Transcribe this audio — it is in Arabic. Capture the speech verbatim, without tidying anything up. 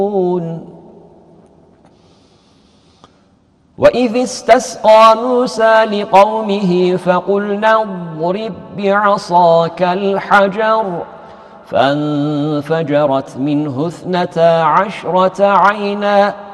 وإذ استسقى موسى لقومه فقلنا اضرب بعصاك الحجر فانفجرت منه اثنتا عشرة عينا